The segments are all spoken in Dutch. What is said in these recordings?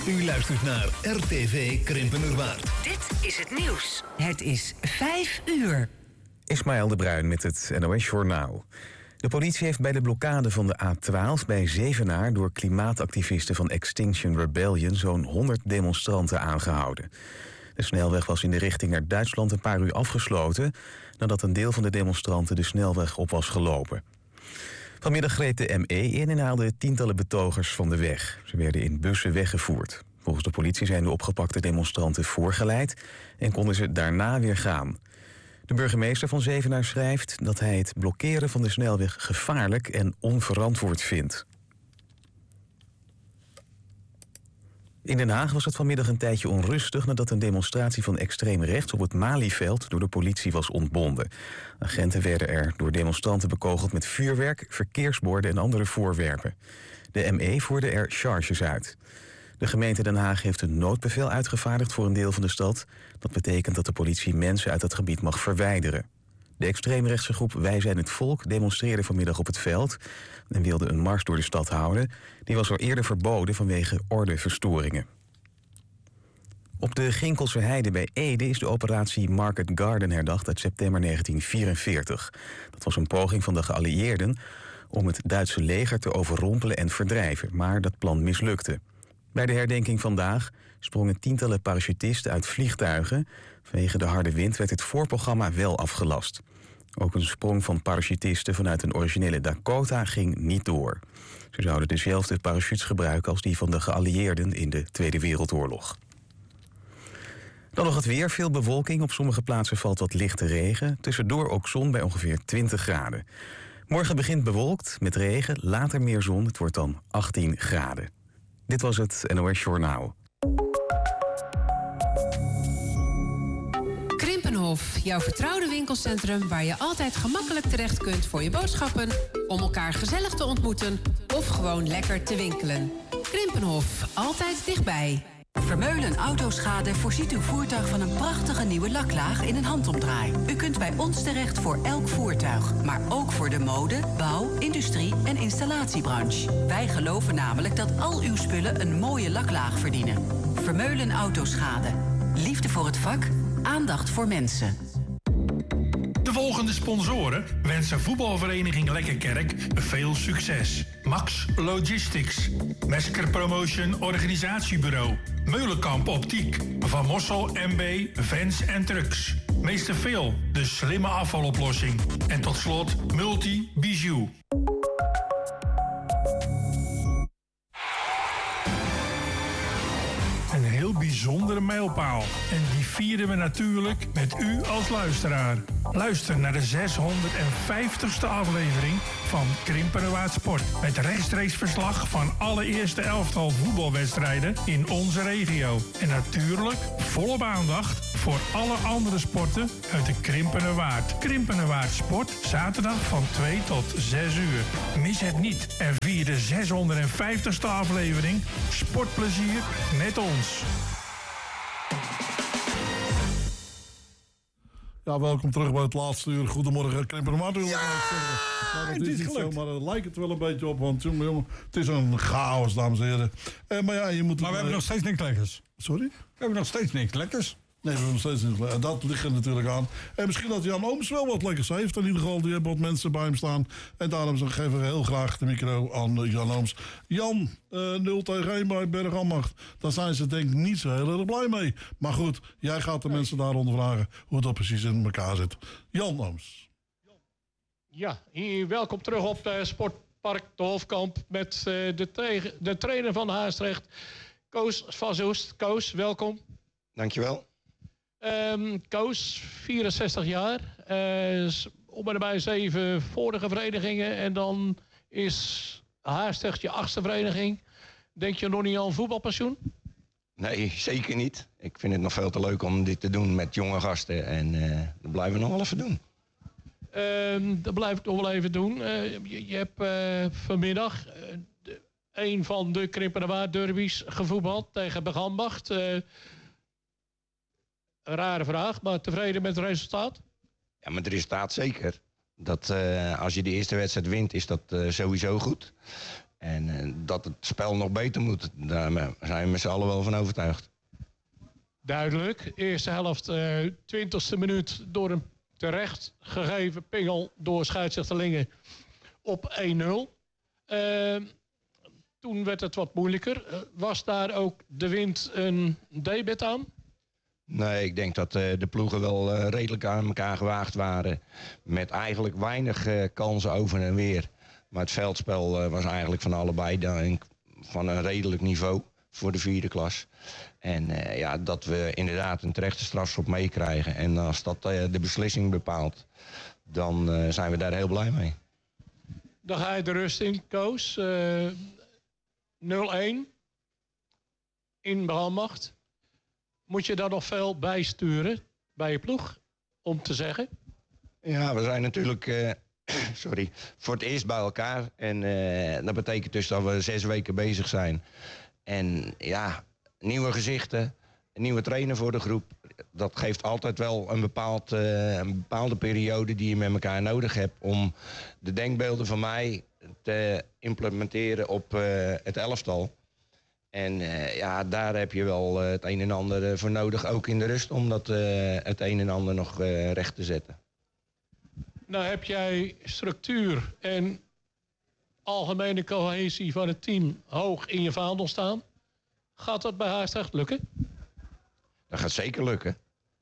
U luistert naar RTV Krimpenerwaard. Dit is het nieuws. Het is 5 uur. Ismaël de Bruin met het NOS Journaal. De politie heeft bij de blokkade van de A12 bij Zevenaar door klimaatactivisten van Extinction Rebellion zo'n 100 demonstranten aangehouden. De snelweg was in de richting naar Duitsland een paar uur afgesloten nadat een deel van de demonstranten de snelweg op was gelopen. Vanmiddag greep de ME in en haalde tientallen betogers van de weg. Ze werden in bussen weggevoerd. Volgens de politie zijn de opgepakte demonstranten voorgeleid en konden ze daarna weer gaan. De burgemeester van Zevenaar schrijft dat hij het blokkeren van de snelweg gevaarlijk en onverantwoord vindt. In Den Haag was het vanmiddag een tijdje onrustig nadat een demonstratie van extreem rechts op het Malieveld door de politie was ontbonden. Agenten werden er door demonstranten bekogeld met vuurwerk, verkeersborden en andere voorwerpen. De ME voerde er charges uit. De gemeente Den Haag heeft een noodbevel uitgevaardigd voor een deel van de stad. Dat betekent dat de politie mensen uit het gebied mag verwijderen. De extreemrechtse groep Wij zijn het volk demonstreerde vanmiddag op het veld en wilde een mars door de stad houden. Die was al eerder verboden vanwege ordeverstoringen. Op de Ginkelse Heide bij Ede is de operatie Market Garden herdacht uit september 1944. Dat was een poging van de geallieerden om het Duitse leger te overrompelen en verdrijven, maar dat plan mislukte. Bij de herdenking vandaag sprongen tientallen parachutisten uit vliegtuigen. Vanwege de harde wind werd het voorprogramma wel afgelast. Ook een sprong van parachutisten vanuit een originele Dakota ging niet door. Ze zouden dezelfde parachutes gebruiken als die van de geallieerden in de Tweede Wereldoorlog. Dan nog het weer, veel bewolking. Op sommige plaatsen valt wat lichte regen. Tussendoor ook zon bij ongeveer 20 graden. Morgen begint bewolkt met regen, later meer zon. Het wordt dan 18 graden. Dit was het NOS Journaal. Krimpenhof, jouw vertrouwde winkelcentrum waar je altijd gemakkelijk terecht kunt voor je boodschappen, om elkaar gezellig te ontmoeten of gewoon lekker te winkelen. Krimpenhof, altijd dichtbij. Vermeulen Autoschade voorziet uw voertuig van een prachtige nieuwe laklaag in een handomdraai. U kunt bij ons terecht voor elk voertuig, maar ook voor de mode, bouw, industrie en installatiebranche. Wij geloven namelijk dat al uw spullen een mooie laklaag verdienen. Vermeulen Autoschade. Liefde voor het vak, aandacht voor mensen. De volgende sponsoren wensen voetbalvereniging Lekkerkerk veel succes. Max Logistics, Mesker Promotion Organisatiebureau, Meulenkamp Optiek, Van Mossel MB Vans en Trucks, Meester Phil, de slimme afvaloplossing en tot slot Multi Bijou. Een heel bijzondere mijlpaal. En die vieren we natuurlijk met u als luisteraar. Luister naar de 650ste aflevering van Krimpenerwaard Sport. Met rechtstreeks verslag van alle eerste elftal voetbalwedstrijden in onze regio. En natuurlijk volop aandacht voor alle andere sporten uit de Krimpenerwaard. Krimpenerwaard Sport, zaterdag van 2 tot 6 uur. Mis het niet en vier de 650ste aflevering Sportplezier met ons. Ja, welkom terug bij het laatste uur. Goedemorgen, Krimpenerwaard. Ja, het is niet zo, maar het lijkt het wel een beetje op. Want jongen, het is een chaos, dames en heren. Maar ja, je moet... Maar we hebben nog steeds niks lekkers. Sorry? We hebben nog steeds niks lekkers. Nee, we hebben nog steeds niks lekkers. Dat ligt er natuurlijk aan. En misschien dat Jan Ooms wel wat lekkers heeft. In ieder geval, die hebben wat mensen bij hem staan. En daarom geven we heel graag de micro aan Jan Ooms. Jan, 0-1 bij Bergambacht. Daar zijn ze denk ik niet zo heel erg blij mee. Maar goed, jij gaat de mensen daar ondervragen hoe dat precies in elkaar zit. Jan Ooms. Ja, hier, welkom terug op Sportpark de Hofkamp met de trainer van Haastrecht, Koos van Zoest. Koos, welkom. Dankjewel. Koos, 64 jaar. Om en bij 7 vorige verenigingen. En dan is Haastrecht je 8e vereniging. Denk je nog niet aan voetbalpensioen? Nee, zeker niet. Ik vind het nog veel te leuk om dit te doen met jonge gasten. En dat blijven we nog wel even doen. Dat blijf ik nog wel even doen. Je hebt vanmiddag een van de Krimpenerwaard derbies gevoetbald tegen Bergambacht. Een rare vraag, maar tevreden met het resultaat? Ja, met het resultaat zeker. Dat, als je de eerste wedstrijd wint, is dat sowieso goed. En dat het spel nog beter moet, daar zijn we met z'n allen wel van overtuigd. Duidelijk. Eerste helft, 20e minuut door een terecht gegeven pingel door scheidsrechter Linge op 1-0. Toen werd het wat moeilijker. Was daar ook de wind een debet aan? Nee, ik denk dat de ploegen wel redelijk aan elkaar gewaagd waren. Met eigenlijk weinig kansen over en weer. Maar het veldspel was eigenlijk van allebei van een redelijk niveau voor de 4e klas. En dat we inderdaad een terechte strafschop meekrijgen. En als dat de beslissing bepaalt, dan zijn we daar heel blij mee. Dan ga je de rust in, Koos. 0-1 in Brandmacht. Moet je daar nog veel bijsturen bij je ploeg, om te zeggen? Ja, we zijn natuurlijk voor het eerst bij elkaar. En dat betekent dus dat we 6 weken bezig zijn. En ja, nieuwe gezichten, een nieuwe trainer voor de groep. Dat geeft altijd wel een bepaalde periode die je met elkaar nodig hebt om de denkbeelden van mij te implementeren op het elftal. En daar heb je wel het een en ander voor nodig, ook in de rust, om dat het een en ander nog recht te zetten. Nou heb jij structuur en algemene cohesie van het team hoog in je vaandel staan. Gaat dat bij Haastrecht lukken? Dat gaat zeker lukken.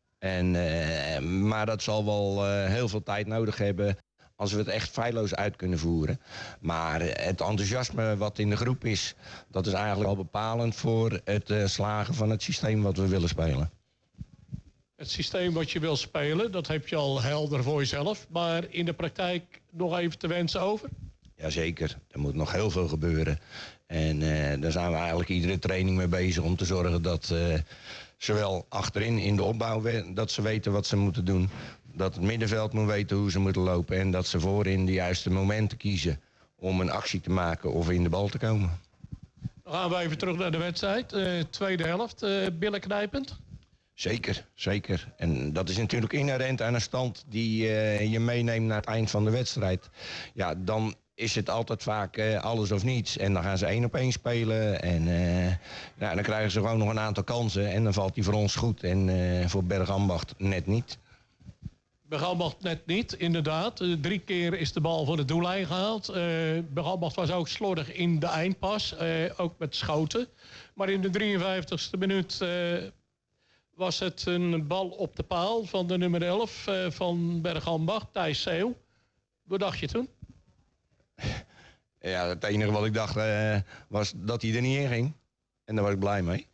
Maar dat zal wel heel veel tijd nodig hebben als we het echt feilloos uit kunnen voeren. Maar het enthousiasme wat in de groep is, dat is eigenlijk al bepalend voor het slagen van het systeem wat we willen spelen. Het systeem wat je wil spelen, dat heb je al helder voor jezelf. Maar in de praktijk nog even te wensen over? Jazeker, er moet nog heel veel gebeuren. En daar zijn we eigenlijk iedere training mee bezig om te zorgen dat zowel achterin in de opbouw dat ze weten wat ze moeten doen. Dat het middenveld moet weten hoe ze moeten lopen. En dat ze voorin de juiste momenten kiezen om een actie te maken of in de bal te komen. Dan gaan we even terug naar de wedstrijd. Tweede helft, billen knijpend. Zeker, zeker. En dat is natuurlijk inherent aan een stand die je meeneemt naar het eind van de wedstrijd. Ja, dan is het altijd vaak alles of niets. En dan gaan ze 1-op-1 spelen. En dan krijgen ze gewoon nog een aantal kansen. En dan valt die voor ons goed. En voor Bergambacht net niet. Bergambacht net niet, inderdaad. 3 keer is de bal voor de doellijn gehaald. Bergambacht was ook slordig in de eindpas. Ook met schoten. Maar in de 53e minuut was het een bal op de paal van de nummer 11 van Bergambacht, Thijs Zeeuw. Wat dacht je toen? Ja, het enige wat ik dacht was dat hij er niet in ging. En daar was ik blij mee.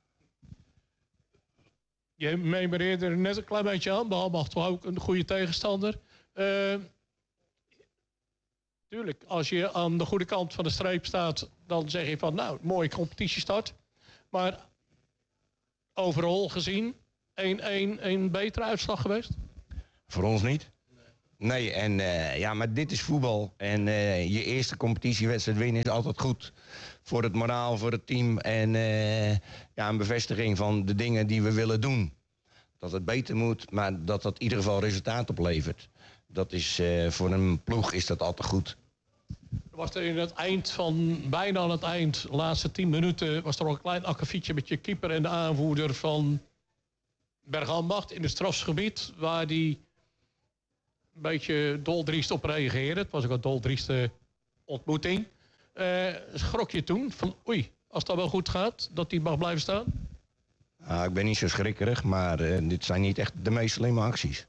Je memoreerde er net een klein beetje aan. Bergambacht toch ook een goede tegenstander. Tuurlijk, als je aan de goede kant van de streep staat, dan zeg je van nou, mooie competitiestart. Maar overal gezien, 1-1 een betere uitslag geweest? Voor ons niet. Nee, en maar dit is voetbal. En je eerste competitiewedstrijd winnen is altijd goed. Voor het moraal, voor het team. En een bevestiging van de dingen die we willen doen. Dat het beter moet, maar dat in ieder geval resultaat oplevert. Dat is voor een ploeg is dat altijd goed. Was er in het eind bijna aan het eind, de laatste 10 minuten, was er ook een klein akkefietje met je keeper en de aanvoerder van Bergambacht in het strafgebied, waar die een beetje doldriest op reageerde. Het was ook een doldrieste ontmoeting. Schrok je toen van oei, als dat wel goed gaat, dat die mag blijven staan? Ik ben niet zo schrikkerig, maar dit zijn niet echt de meest slimme acties.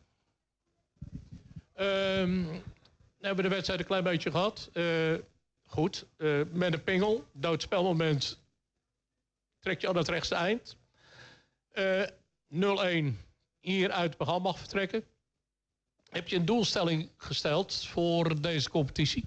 We hebben de wedstrijd een klein beetje gehad. Goed, met een pingel, doodspelmoment, trek je aan het rechtste eind. 0-1 hier uit Bergambacht vertrekken. Heb je een doelstelling gesteld voor deze competitie?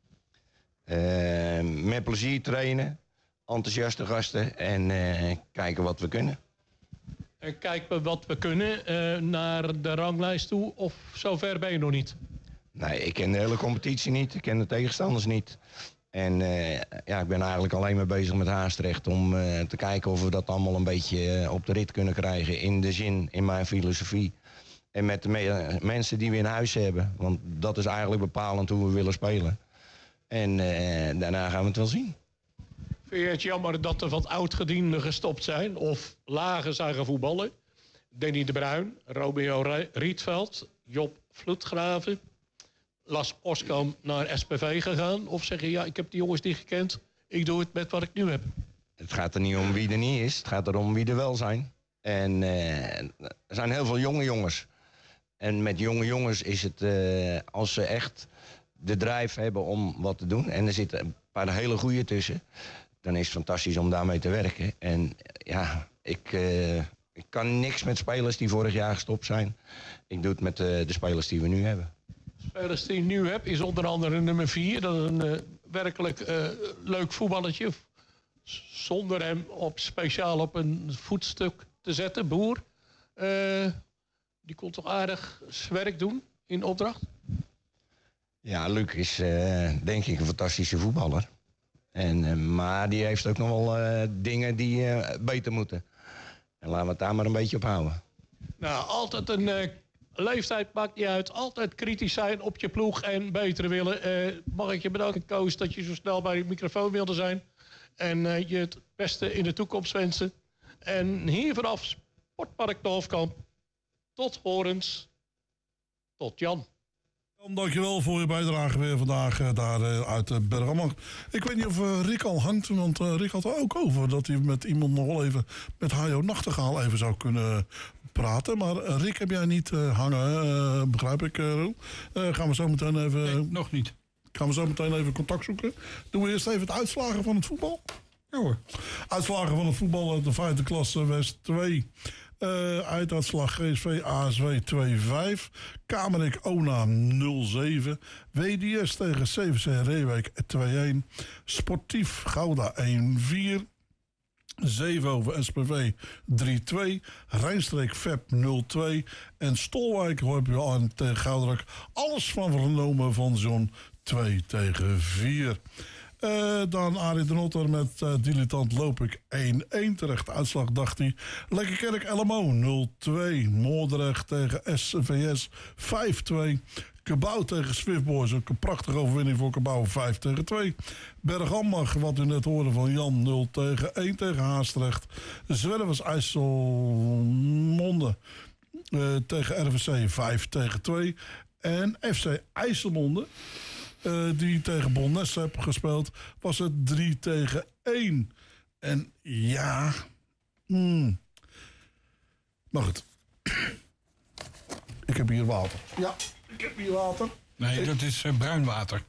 Met plezier trainen, enthousiaste gasten en kijken wat we kunnen. En kijken wat we kunnen naar de ranglijst toe, of zover ben je nog niet? Nee, ik ken de hele competitie niet, ik ken de tegenstanders niet. En ik ben eigenlijk alleen maar bezig met Haastrecht om te kijken of we dat allemaal een beetje op de rit kunnen krijgen in mijn filosofie. En met de mensen die we in huis hebben, want dat is eigenlijk bepalend hoe we willen spelen. En daarna gaan we het wel zien. Vind je het jammer dat er wat oudgedienden gestopt zijn of lager zijn gaan voetballen? Danny de Bruin, Romeo Rietveld, Job Vloedgraven, Las Oskam naar SPV gegaan? Of zeg je, ja, ik heb die jongens niet gekend, ik doe het met wat ik nu heb? Het gaat er niet om wie er niet is, het gaat erom wie er wel zijn. En er zijn heel veel jonge jongens. En met jonge jongens is het, als ze echt de drive hebben om wat te doen, en er zitten een paar hele goeie tussen, dan is het fantastisch om daarmee te werken. En ja, ik kan niks met spelers die vorig jaar gestopt zijn. Ik doe het met de spelers die we nu hebben. Spelers die ik nu heb is onder andere nummer 4. Dat is een werkelijk leuk voetballertje. Zonder hem speciaal op een voetstuk te zetten, Boer. Die kon toch aardig zijn werk doen in opdracht? Ja, Luc is denk ik een fantastische voetballer. Maar die heeft ook nog wel dingen die beter moeten. En laten we het daar maar een beetje op houden. Nou, altijd een leeftijd maakt niet uit. Altijd kritisch zijn op je ploeg en beter willen. Mag ik je bedanken, Koos, dat je zo snel bij de microfoon wilde zijn. En je het beste in de toekomst wensen. En hier vanaf Sportpark de Hofkamp. Tot horens. Tot Jan. Dankjewel voor je bijdrage weer vandaag daar uit Bergamo. Ik weet niet of Rick al hangt, want Rick had er ook over dat hij met iemand nog wel even met Hajo Nachtegaal even zou kunnen praten. Maar Rick heb jij niet hangen, begrijp ik, Roel. Gaan we zo meteen even... Nee, nog niet. Gaan we zo meteen even contact zoeken. Doen we eerst even de uitslagen van het voetbal? Ja hoor. Uitslagen van het voetbal uit de 5e klasse West 2. Einduitslag GSV ASW 2-5. Kamerik ONA 0-7. WDS tegen CVC Reewijk 2-1. Sportief Gouda 1-4. Zevenhoven SPV 3-2. Rijnstreek VEP 0-2. En Stolwijk hoop je aan tegen Gouderak. Alles van vernomen van John 2-4. Dan Arie de Notter met dilettant loop ik 1-1. Terecht uitslag dacht hij. Lekkerkerk LMO 0-2. Moordrecht tegen SVS 5-2. Cabau tegen Swiftboys. Ook een prachtige overwinning voor Cabau 5-2. Bergamach, wat u net hoorde van Jan 0-1 tegen Haastrecht. Zwervers IJsselmonde tegen RVC 5-2. En FC IJsselmonde, die tegen Bonnes heb gespeeld, was het 3-1. En ja... Maar goed. Ik heb hier water. Ja, ik heb hier water. Nee, dat is bruin water.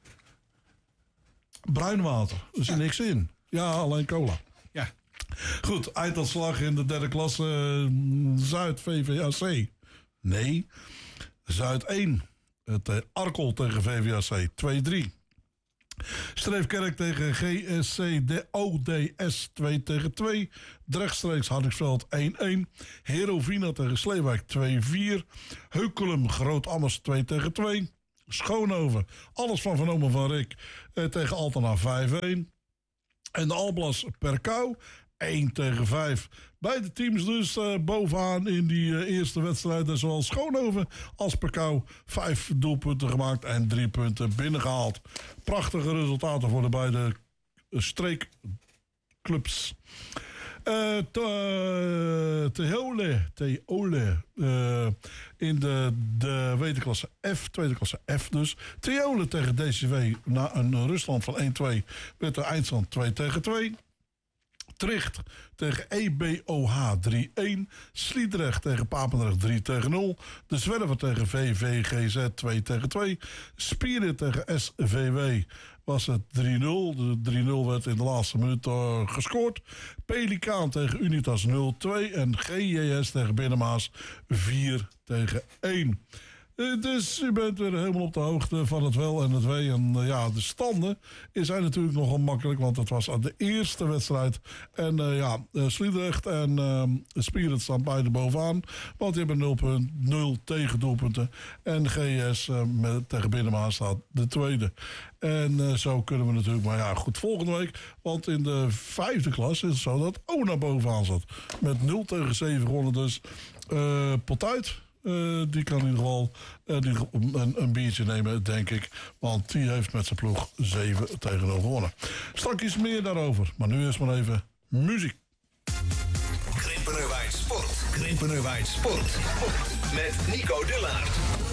Bruin water. Er zit niks in. Ja, alleen cola. Ja. Goed, einduitslag in de 3e klasse Zuid VVAC. Nee, Zuid 1. Het Arkel tegen VVAC 2-3. Streefkerk tegen GSC ODS 2-2. Drechtstreeks Hardingsveld 1-1. Herovina tegen Sleewijk 2-4. Heukelum Groot Ammers 2-2. Schoonhoven, alles van vernomen van Rick, tegen Altena 5-1. En de Alblas Perkau 1-5. Beide teams dus bovenaan in die eerste wedstrijd. En zowel Schoonhoven als Perkau 5 doelpunten gemaakt en 3 punten binnengehaald. Prachtige resultaten voor de beide streekclubs. Theole in de klasse F, tweede klasse F dus. Theole tegen DCW na een ruststand van 1-2 werd de eindstand 2-2. Tricht tegen EBOH 3-1. Sliedrecht tegen Papendrecht 3-0. De Zwerver tegen VVGZ 2-2. Spieren tegen SVW was het 3-0. De 3-0 werd in de laatste minuut gescoord. Pelikaan tegen Unitas 0-2. En GJS tegen Binnenmaas 4-1. Dus u bent weer helemaal op de hoogte van het wel en het wee. En ja, de standen zijn natuurlijk nogal makkelijk, want het was aan de eerste wedstrijd. En Sliedrecht en Spirit staan beide bovenaan, want die hebben 0 tegendoelpunten. En GS tegen Binnenmaas staat de tweede. En zo kunnen we natuurlijk, maar ja, goed, volgende week. Want in de 5e klas is het zo dat ONA bovenaan zat. Met 0-7 gewonnen, dus pot uit. die kan in ieder geval een biertje nemen, denk ik. Want die heeft met zijn ploeg 7-0 gewonnen. Straks meer daarover. Maar nu eerst maar even muziek. Krimpenerwaard Sport. Krimpenerwaard Sport. Met Nico Dullaert.